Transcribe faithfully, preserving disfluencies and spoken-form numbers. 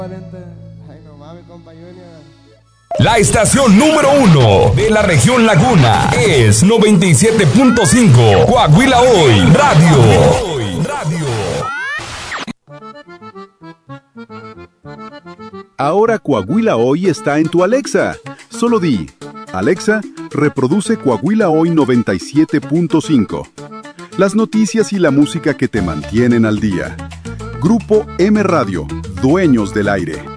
La estación número uno de la región Laguna es noventa y siete punto cinco Coahuila Hoy Radio. Radio. Ahora Coahuila Hoy está en tu Alexa. Solo di, Alexa, reproduce Coahuila Hoy noventa y siete punto cinco. Las noticias y la música que te mantienen al día. Grupo M Radio, dueños del aire.